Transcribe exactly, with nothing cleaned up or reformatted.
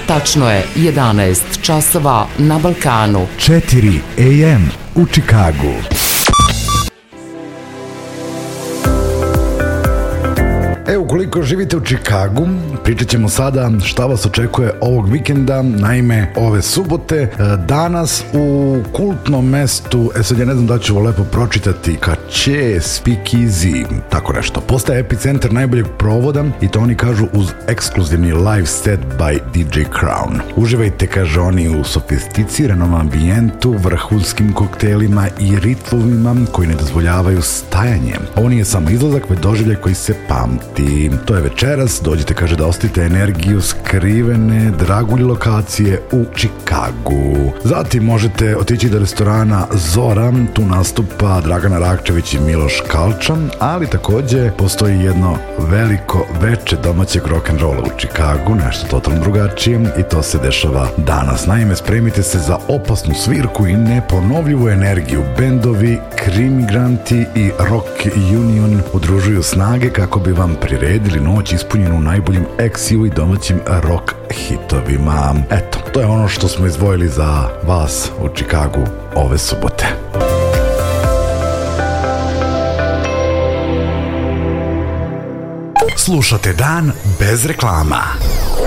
Tačno je jedanaest časova na Balkanu. četiri a m u Čikagu. E, ukoliko živite u Čikagu, pričat ćemo sada šta vas očekuje ovog vikenda. Naime, ove subote, danas u kultnom mestu, e sad ja ne znam da ću ovo lepo pročitati, Kače Speakeasy, tako nešto. Postaje epicentar najboljeg provoda i to oni kažu uz ekskluzivni live set by D J Crown. Uživajte, kaže oni, u sofisticiranom ambijentu, vrhunskim koktelima i ritmovima koji ne dozvoljavaju stajanje. Ovo nije samo izlazak, već doživljaj koji se pamti. To je večeras, dođite, kaže, da ostite energiju skrivene dragulje lokacije u Čikagu. Zatim možete otići do restorana Zora, tu nastupa Dragana Rakčević i Miloš Kalča, ali takođe postoji jedno veliko veče domaćeg rock'n'rolla u Čikagu, nešto totalno drugačije, i to se dešava danas. Naime, spremite se za opasnu svirku i neponovljivu energiju. Bendovi Krimigranti i Rock Union udružuju snage kako bi vam priredili noć ispunjenu najboljim eksiju i domaćim rock hitovima. Eto, to je ono što smo izdvojili za vas u Čikagu ove subote. Slušate dan bez reklama.